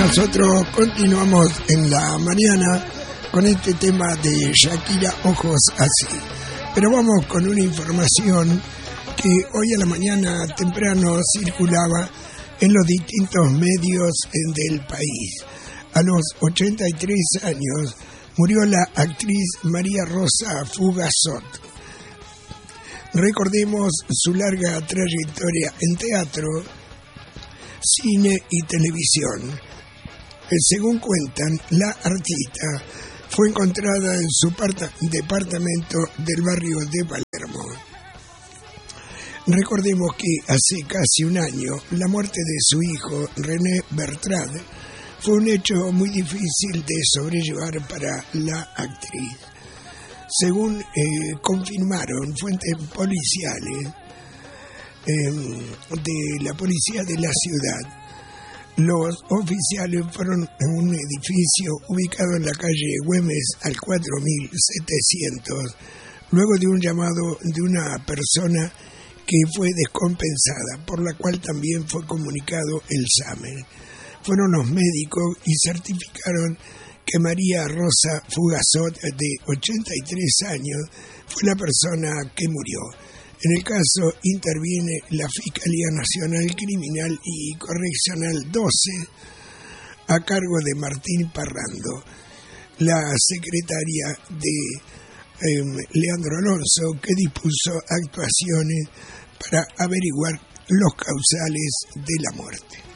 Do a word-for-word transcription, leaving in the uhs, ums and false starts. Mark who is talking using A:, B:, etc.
A: nosotros continuamos en la mañana con este tema de Shakira, Ojos Así. Pero vamos con una información que hoy a la mañana temprano circulaba en los distintos medios del país. A los ochenta y tres años murió la actriz María Rosa Fugazot. Recordemos su larga trayectoria en teatro, cine y televisión. Según cuentan, la artista fue encontrada en su departamento del barrio de Palermo. Recordemos que hace casi un año la muerte de su hijo, René Bertrand, fue un hecho muy difícil de sobrellevar para la actriz. Según eh, confirmaron fuentes policiales eh, de la policía de la ciudad, los oficiales fueron en un edificio ubicado en la calle Güemes al cuatro mil setecientos, luego de un llamado de una persona que fue descompensada, por la cual también fue comunicado el SAME. Fueron los médicos y certificaron que María Rosa Fugazot, de ochenta y tres años, fue la persona que murió. En el caso interviene la Fiscalía Nacional Criminal y Correccional doce, a cargo de Martín Parrando. La secretaria de eh, Leandro Alonso, que dispuso actuaciones para averiguar los causales de la muerte.